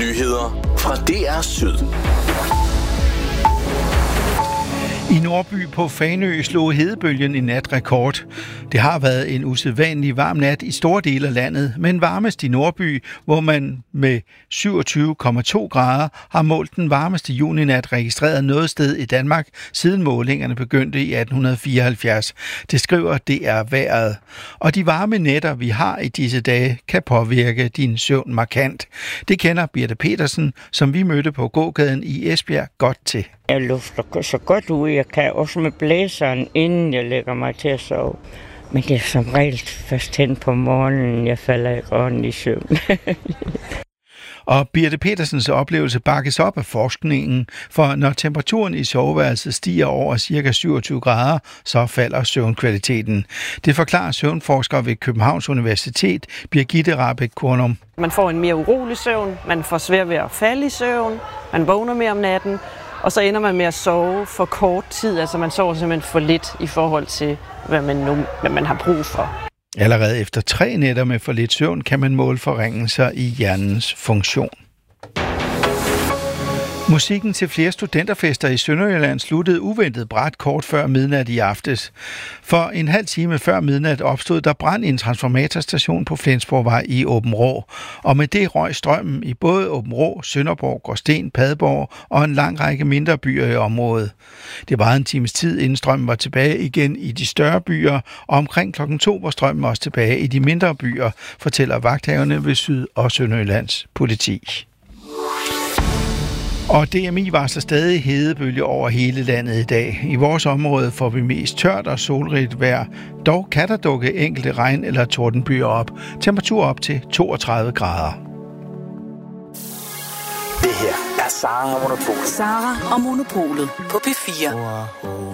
Nyheder fra DR Syd. I Nordby på Fanø slog hedebølgen i nat rekord. Det har været en usædvanlig varm nat i store dele af landet, men varmest i Nordby, hvor man med 27,2 grader har målt den varmeste juninat registreret noget sted i Danmark, siden målingerne begyndte i 1874. Det skriver DR Vejret. Og de varme nætter, vi har i disse dage, kan påvirke din søvn markant. Det kender Birte Petersen, som vi mødte på gågaden i Esbjerg, godt til. Jeg lufter så godt ud, jeg kan også med blæseren, inden jeg lægger mig til at sove. Men det er som regel først hen på morgenen, jeg falder i ånden i søvn. Og Birte Petersens oplevelse bakkes op af forskningen, for når temperaturen i soveværelset stiger over ca. 27 grader, så falder søvnkvaliteten. Det forklarer søvnforsker ved Københavns Universitet, Birgitte Rahbek Kornum. Man får en mere urolig søvn, man får svært ved at falde i søvn, man vågner mere om natten, og så ender man med at sove for kort tid. Altså man sover simpelthen for lidt i forhold til, hvad man har brug for. Allerede efter 3 nætter med for lidt søvn kan man måle forringelser i hjernens funktion. Musikken til flere studenterfester i Sønderjylland sluttede uventet brat kort før midnat i aftes. For en halv time før midnat opstod der brand i en transformatorstation på Flensborgvej i Aabenraa. Og med det røg strømmen i både Aabenraa, Sønderborg, Gråsten, Padborg og en lang række mindre byer i området. Det var en times tid, inden strømmen var tilbage igen i de større byer, og omkring 2:00 var strømmen også tilbage i de mindre byer, fortæller vagthaverne ved Syd- og Sønderjyllands politi. Og DMI varsler stadig hedebølge over hele landet i dag. I vores område får vi mest tørt og solrigt vejr. Dog kan der dukke enkelte regn- eller tordenbyer op. Temperatur op til 32 grader. Det her er Sara og Monopolet. Sara og Monopolet på P4.